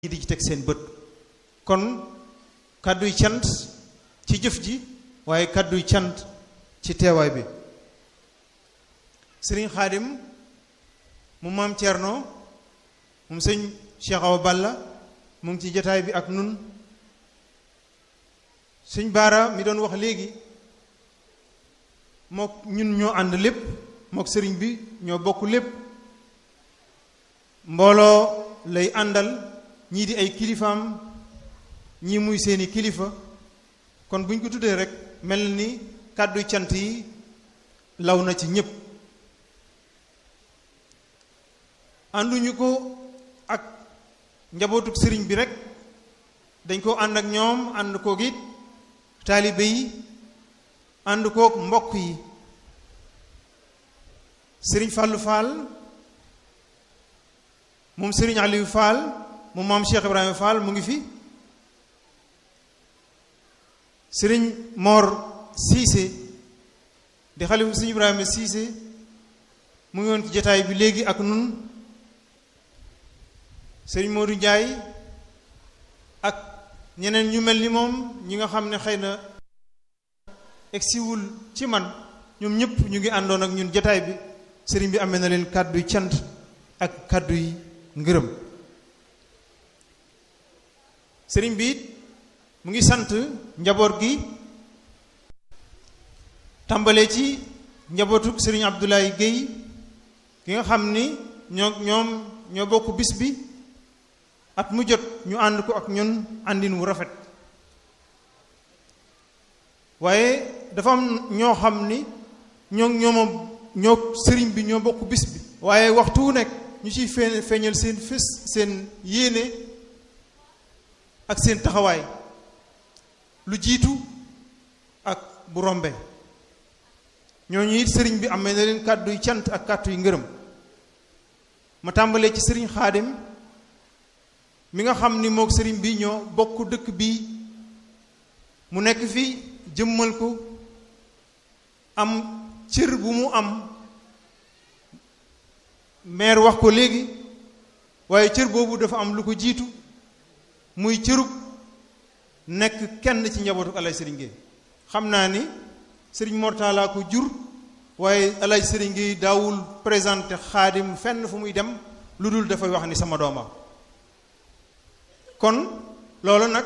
di ci teg seen bët kon kàdduy cant ci jëf ji waaye kàdduy cant ci teewaay bi sëriñ Xaadim mu maam Cerno moom sëñ Cheikh Awa Balla mu ngi ci jataay bi ak nun sëñ Baara mi doon wax léegi mook ñun ñoo ànd lépp mook sëriñ bi ñoo bokk lépp mbooloo lay àndal ñii di ay kilifaam ñii muy seeni kilifa kon buñ ko tuddee rek mel ni kàddu cant yi law na ci ñépp ànduñu ko ak njabootuk sëriñ bi rek dañ ko ànd ak ñoom ànd kook it taalibe yi ànd kook mbokk yi sëriñ Fallou Fall moom sëriñ Aliou Fall moom maam Cheikh Ibrahima Fall mu ngi fi sëriñ Mor Cissé di xalifu sëriñ Ibrahima Cissé mu ngi woon ci jataay bi léegi ak nun sëriñ Modou Ndiaye ak ñeneen ñu mel ni moom ñi nga xam ne xëy na egsiwul ci man ñoom ñëpp ñu ngi àndoon ak ñun jataay bi sëriñ bi amee na leen kàdduy cant ak kàdduy ngërëm sëriñ bi it mu ngi sant njaboot gi tàmbalee ci njabootu sëriñ Abdoulaye Guèye ki nga xam ni ñoo bokk bis bi at mu jot ñu ànd ko ak ñun àndin wu rafet waaye dafa am ñoo xam ni ñoo sëriñ bi ñoo bokk bis bi waaye waxtu wu nekk ñu ciy feeñal seen fés seen yéene ak seen taxawaay lu jiitu ak bu rombe ñooñu it sëriñ bi amee na leen kàdduy cant ak kàdduy ngërëm ma tàmbalee ci sëriñ Xaadim mi nga xam ni mook sëriñ bi ñoo bokk dëkk bii mu nekk fi jëmmal ko am cër bu mu am maire wax ko léegi waaye cër boobu dafa am lu ko jiitu muy cërub nekk kenn ci njabootu Alaaji Sëriñ Gueye xam naa ni sëriñ Mortala ko jur waaye Alaaji Sëriñ Gueye daawul présenté Xaadim fenn fu muy dem lu dul dafay wax ni sama dooma kon loolu nag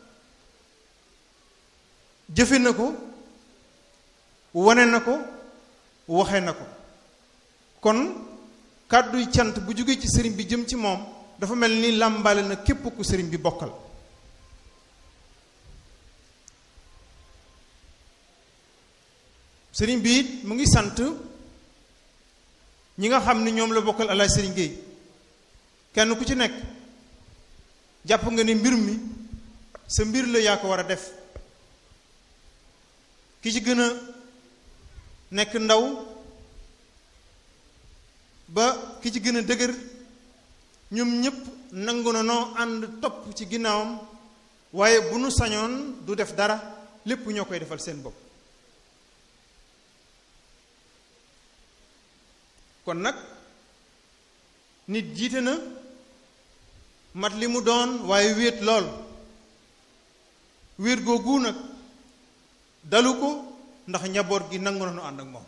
jëfe na ko wane na ko waxe na ko kon kàdduy cant bu jóge ci sëriñ bi jëm ci moom dafa mel ni làmbale na képp ku sëriñ bi bokkal sëriñ bi it mu ngi sant ñi nga xam ni ñoom la bokkal Alaaji Sëriñ Gueye kenn ku ci nekk jàpp nga ni mbir mi sa mbir la yaa ko war a def ki ci gën a nekk ndaw ba ki ci gën a dëgër ñoom ñëpp nangu na noo ànd topp ci ginnaawam waaye bu nu sañoon du def dara lépp ñoo koy defal seen bopp kon nag nit jiite na mat li mu doon waaye wéet lool wéet googu nag dalu ko ndax njaboot gi nangu na nu ànd ak moom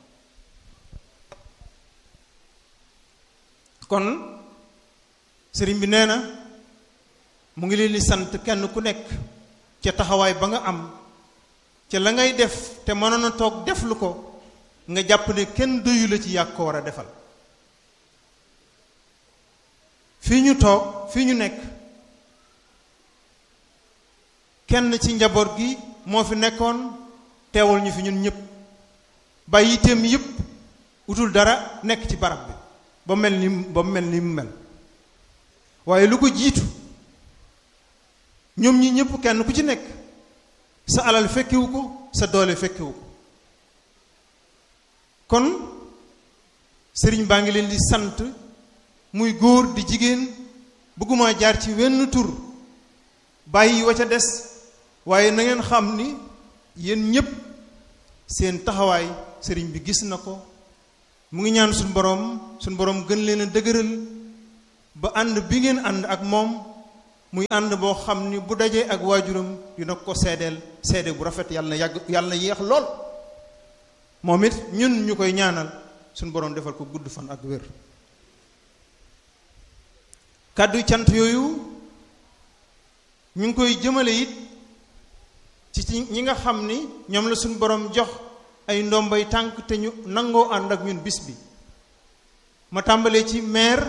kon sëriñ bi nee na mu ngi leen di sant kenn ku nekk ca taxawaay ba nga am ca la ngay def te mënoon a toog def lu ko nga jàpp ne kenn doyu la ci yàgg ko war a defal fii ñu toog fii ñu nekk kenn ci njaboot gi moo fi nekkoon teewal ñu fi ñun ñëpp bàyyi itam yëpp utul dara nekk ci barab bi ba mel ni mu mel waaye lu ko jiitu ñoom ñi ñëpp kenn ku ci nekk sa alal fekkewu ko sa doole fekkewu ko kon sëriñ baa ngi leen di sant muy góor di jigéen bëgguma jaar ci wenn tur bàyyi wa ca des waaye na ngeen xam ni yéen ñépp seen taxawaay sëriñ bi gis na ko mu ngi ñaan suñu boroom gën leen a dëgëral ba ànd bi ngeen ànd ak moom muy ànd boo xam ni bu dajee ak waajuram dina ko seedeel seede bu rafet yàlla na yàgg yàlla na yéex lool moom it ñun ñu koy ñaanal suñu boroom defal ko gudd fan ak wér. kàddu cant yooyu ñu ngi koy jëmale it ci ñi nga xam ni ñoom la suñu boroom jox ay ndombay tànk te ñu nangoo ànd ak ñun bis bi. ma tàmbalee ci maire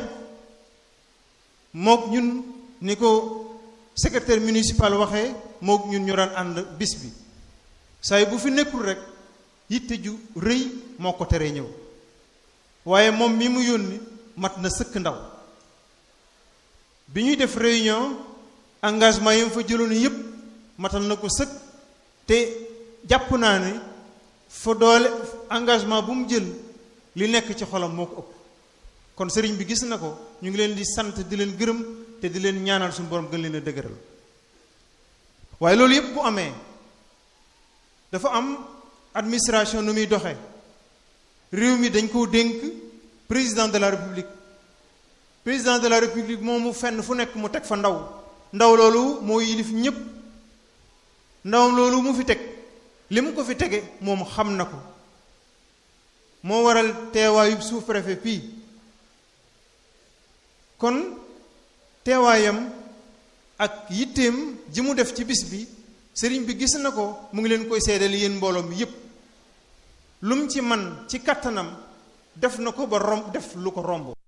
mook ñun ni ko secrétaire municipal waxee mook ñun ñu daan ànd bis bi saa bu fi nekkul rek yitte ju rëy moo ko teree ñëw waaye moom mi mu yónni mat na sëkk ndaw bi ñuy def réunion engagement yi mu fa jëloon yépp matal na ko sëkk te jàpp naa ne fa doole engagement bu mu jël li nekk ci xolam moo ko ëpp kon sëriñ bi gis na ko ñu ngi leen di sant di leen gërëm te di leen ñaanal suñu borom gën leen a dëgëral waaye loolu yépp bu amee dafa am administration nu muy doxe réew mi dañ koo dénk président de la république président de la république moomu fenn fu nekk mu teg fa ndaw loolu moo yilif ñépp ndawam loolu mu fi teg li mu ko fi tege moom xam na ko moo waral teewaayu sous-préfet fii kon teewaayam ak yitteem ji mu def ci bis bi sëriñ bi gis na ko mu ngi leen koy seedal yéen mbooloo mi yépp lu mu ci man ci kattanam def na ko ba def lu ko romb